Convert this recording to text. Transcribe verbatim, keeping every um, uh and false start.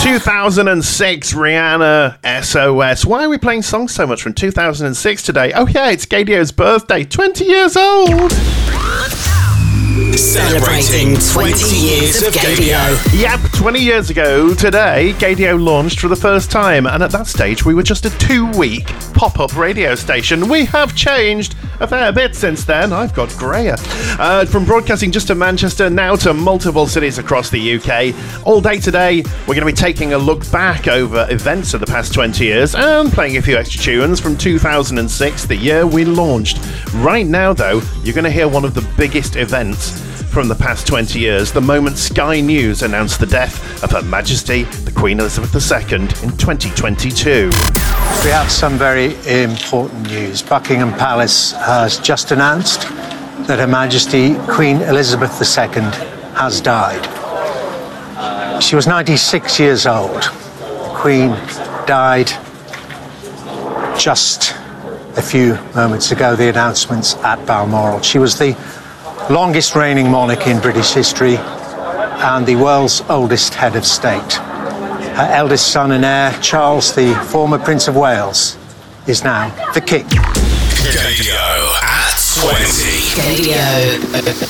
two thousand six, Rihanna, S O S. Why are we playing songs so much from two thousand six today? Oh yeah, it's Gaydio's birthday, twenty years old. Celebrating twenty years of Gaydio. Yep, twenty years ago today, Gaydio launched for the first time, and at that stage we were just a two-week pop-up radio station. We have changed a fair bit since then. I've got greyer. Uh, from broadcasting just to Manchester, now to multiple cities across the U K. All day today, we're going to be taking a look back over events of the past twenty years and playing a few extra tunes from two thousand six, the year we launched. Right now, though, you're going to hear one of the biggest events from the past twenty years, the moment Sky News announced the death of Her Majesty, the Queen Elizabeth the Second, in twenty twenty-two. We have some very important news. Buckingham Palace has just announced that Her Majesty, Queen Elizabeth the Second, has died. She was ninety-six years old. The Queen died just a few moments ago, the announcements at Balmoral. She was the longest reigning monarch in British history and the world's oldest head of state. Her eldest son and heir, Charles, the former Prince of Wales, is now the king. Gaydio at twenty. Gaydio.